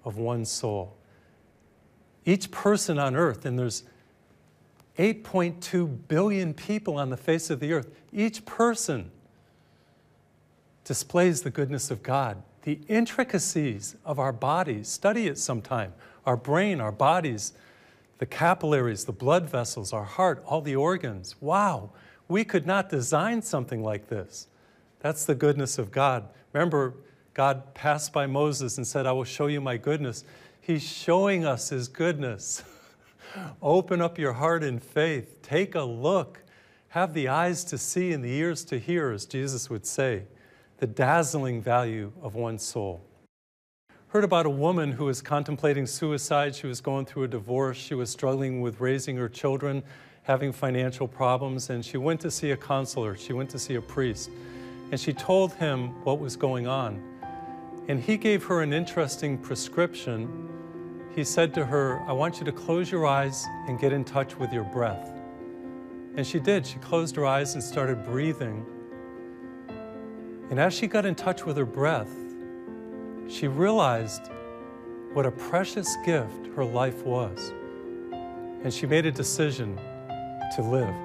of one soul. Each person on earth, and there's 8.2 billion people on the face of the earth, each person displays the goodness of God. The intricacies of our bodies, study it sometime. Our brain, our bodies, the capillaries, the blood vessels, our heart, all the organs. Wow, we could not design something like this. That's the goodness of God. Remember, God passed by Moses and said, I will show you my goodness. He's showing us his goodness. Open up your heart in faith. Take a look. Have the eyes to see and the ears to hear, as Jesus would say. The dazzling value of one's soul. Heard about a woman who was contemplating suicide. She was going through a divorce. She was struggling with raising her children, having financial problems, and she went to see a counselor. She went to see a priest, and she told him what was going on. And he gave her an interesting prescription. He said to her, I want you to close your eyes and get in touch with your breath. And she did. She closed her eyes and started breathing. And as she got in touch with her breath, she realized what a precious gift her life was. And she made a decision to live.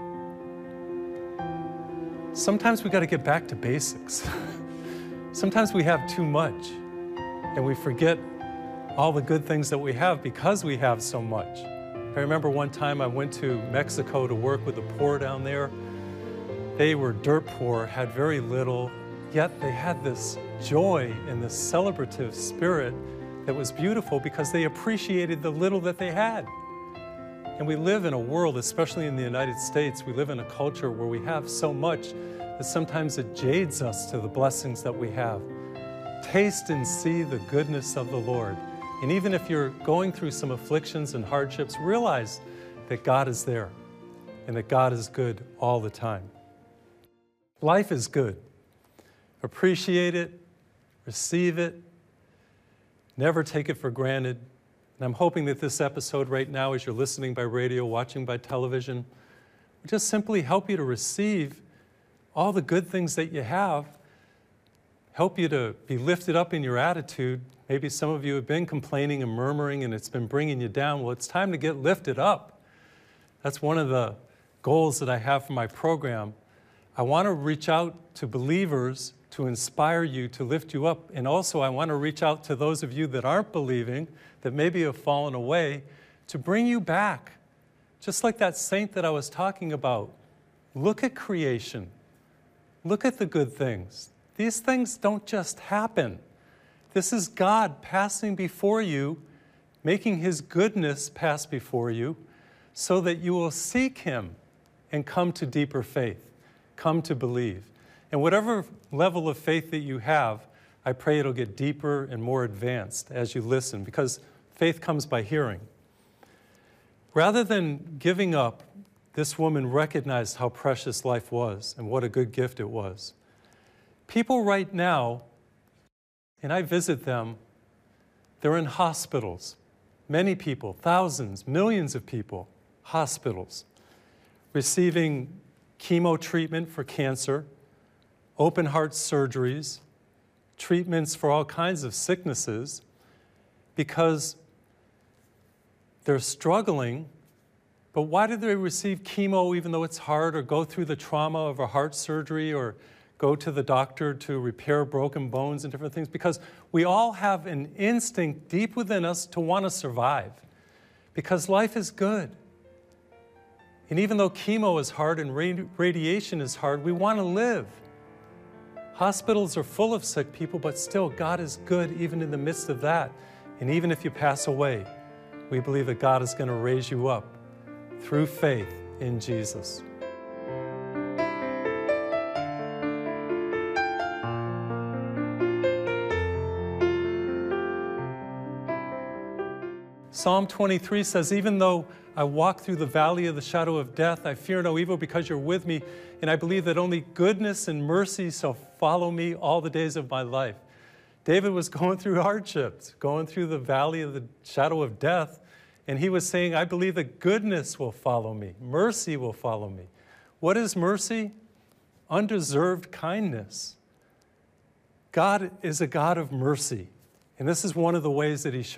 Sometimes we got to get back to basics. Sometimes we have too much, and we forget all the good things that we have because we have so much. I remember one time I went to Mexico to work with the poor down there. They were dirt poor, had very little, yet they had this joy and this celebrative spirit that was beautiful because they appreciated the little that they had. And we live in a world, especially in the United States, we live in a culture where we have so much that sometimes it jades us to the blessings that we have. Taste and see the goodness of the Lord. And even if you're going through some afflictions and hardships, realize that God is there and that God is good all the time. Life is good. Appreciate it, receive it, never take it for granted. And I'm hoping that this episode right now, as you're listening by radio, watching by television, will just simply help you to receive all the good things that you have, help you to be lifted up in your attitude. Maybe some of you have been complaining and murmuring and it's been bringing you down. Well, it's time to get lifted up. That's one of the goals that I have for my program. I want to reach out to believers to inspire you, to lift you up. And also I want to reach out to those of you that aren't believing, that maybe have fallen away, to bring you back. Just like that saint that I was talking about. Look at creation. Look at the good things. These things don't just happen. This is God passing before you, making his goodness pass before you, so that you will seek him and come to deeper faith, come to believe. And whatever level of faith that you have, I pray it'll get deeper and more advanced as you listen, because faith comes by hearing. Rather than giving up, this woman recognized how precious life was and what a good gift it was. People right now, and I visit them, they're in hospitals. Many people, thousands, millions of people, hospitals, receiving chemo treatment for cancer, open heart surgeries, treatments for all kinds of sicknesses, because they're struggling. But why do they receive chemo even though it's hard, or go through the trauma of a heart surgery, or go to the doctor to repair broken bones and different things? Because we all have an instinct deep within us to want to survive, because life is good. And even though chemo is hard and radiation is hard, we want to live. Hospitals are full of sick people, but still, God is good even in the midst of that. And even if you pass away, we believe that God is going to raise you up through faith in Jesus. Psalm 23 says, even though I walk through the valley of the shadow of death, I fear no evil because you're with me, and I believe that only goodness and mercy shall follow me all the days of my life. David was going through hardships, going through the valley of the shadow of death, and he was saying, I believe that goodness will follow me, mercy will follow me. What is mercy? Undeserved kindness. God is a God of mercy, and this is one of the ways that he shows